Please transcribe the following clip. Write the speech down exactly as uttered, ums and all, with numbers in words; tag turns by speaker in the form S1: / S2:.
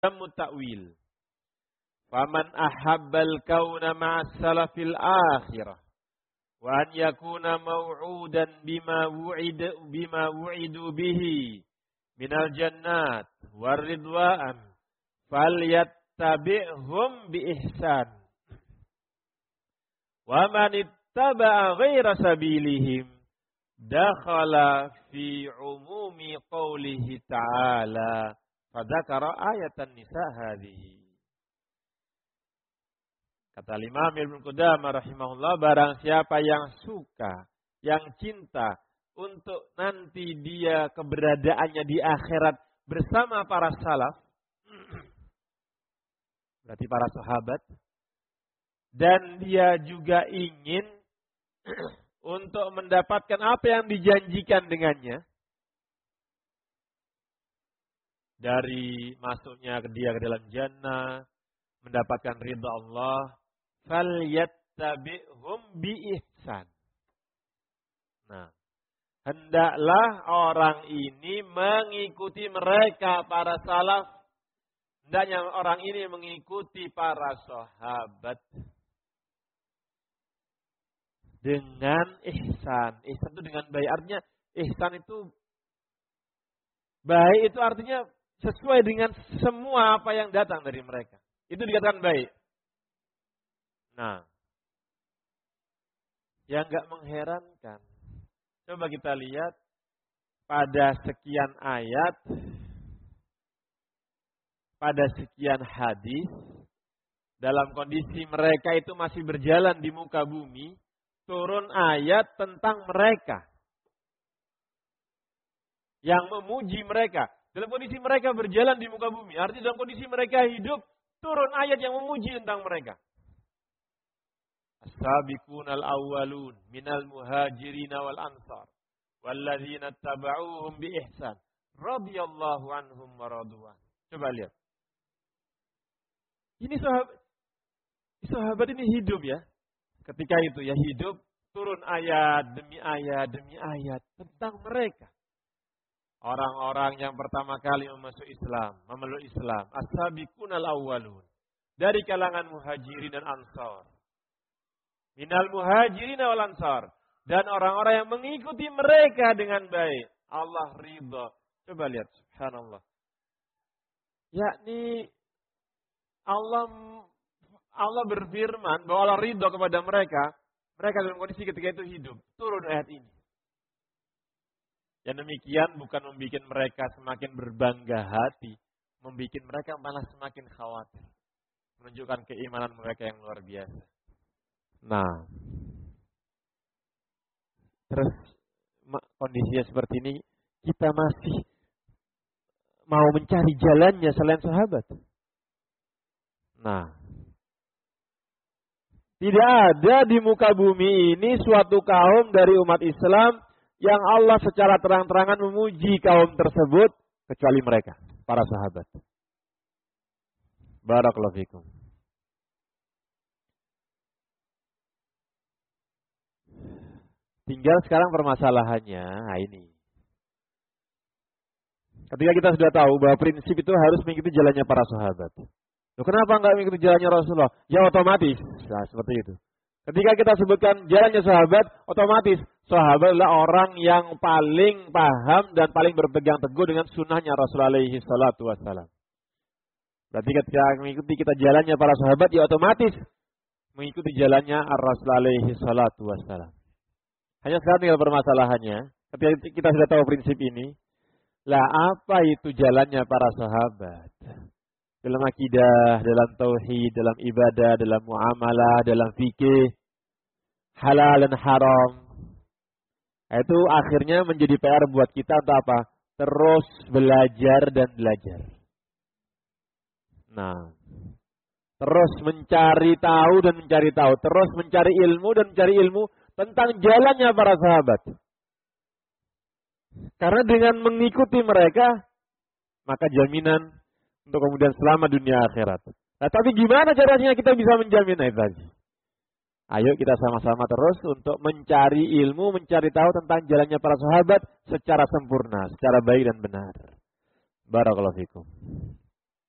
S1: mutakwil. Faman ahabbal kauna ma'as salafil akhirah wa an yakuna maw'udan bima wu'ida bima wu'idu bihi minal jannat war ridwan falyattabi'hum bi ihsan wa man ittaba'a ghaira sabilihim dakhala fi umumi qawlihi ta'ala fadzakara ayatan nisa hadhihi. Kata Imam Ibnu Qudamah rahimahullah, barang siapa yang suka, yang cinta untuk nanti dia keberadaannya di akhirat bersama para salaf, berarti para sahabat, dan dia juga ingin untuk mendapatkan apa yang dijanjikan dengannya, dari masuknya dia ke dalam jannah, mendapatkan ridha Allah, falyattabi'hum bi ihsan. Nah, hendaklah orang ini mengikuti mereka para salaf. Hendaknya orang ini mengikuti para sahabat dengan ihsan. Ihsan itu dengan baik. Artinya ihsan itu baik, itu artinya sesuai dengan semua apa yang datang dari mereka. Itu dikatakan baik. Nah, yang enggak mengherankan, coba kita lihat pada sekian ayat, pada sekian hadis, dalam kondisi mereka itu masih berjalan di muka bumi, turun ayat tentang mereka yang memuji mereka. Dalam kondisi mereka berjalan di muka bumi, artinya dalam kondisi mereka hidup, turun ayat yang memuji tentang mereka. As-sabiqunal awwalun minal muhajirin wal ansar walladzina tabauhum bi ihsan radhiyallahu anhum wa radwan. Coba lihat. Ini sahabat, sahabat ini hidup ya. Ketika itu ya hidup, turun ayat demi ayat demi ayat tentang mereka. Orang-orang yang pertama kali masuk Islam, memeluk Islam, as-sabiqunal awwalun, dari kalangan muhajirin dan ansar. Minal muhajirin wal ansar, dan orang-orang yang mengikuti mereka dengan baik. Allah ridha. Coba lihat, subhanallah. Yakni Allah Allah berfirman bahwa Allah ridha kepada mereka. Mereka dalam kondisi ketika itu hidup. Turun ayat ini. Yang demikian bukan membuat mereka semakin berbangga hati, membuat mereka malah semakin khawatir. Menunjukkan keimanan mereka yang luar biasa. Nah, terus kondisinya seperti ini, kita masih mau mencari jalannya selain sahabat. Nah, tidak ada di muka bumi ini suatu kaum dari umat Islam yang Allah secara terang-terangan memuji kaum tersebut kecuali mereka, para sahabat. Barakallahu fikum. Tinggal sekarang permasalahannya, nah ini. Ketika kita sudah tahu bahwa prinsip itu harus mengikuti jalannya para sahabat. Loh, kenapa enggak mengikuti jalannya Rasulullah? Ya otomatis. Nah, seperti itu. Ketika kita sebutkan jalannya sahabat, otomatis sahabat adalah orang yang paling paham dan paling berpegang teguh dengan sunnahnya Rasulullah alaihi salatu wassalam. Berarti ketika mengikuti kita jalannya para sahabat, ya otomatis mengikuti jalannya Rasulullah alaihi salatu wassalam. Hanya sekarang tinggal permasalahannya, ketika kita sudah tahu prinsip ini, lah apa itu jalannya para sahabat? Dalam akidah, dalam tauhid, dalam ibadah, dalam muamalah, dalam fikih, halal dan haram. Itu akhirnya menjadi P R buat kita untuk apa? Terus belajar dan belajar. Nah, terus mencari tahu dan mencari tahu, terus mencari ilmu dan mencari ilmu tentang jalannya para sahabat. Karena dengan mengikuti mereka, maka jaminan untuk kemudian selamat dunia akhirat. Nah, tapi gimana caranya kita bisa menjamin itu? Ayo kita sama-sama terus untuk mencari ilmu, mencari tahu tentang jalannya para sahabat secara sempurna, secara baik dan benar. Barakallahu fikum.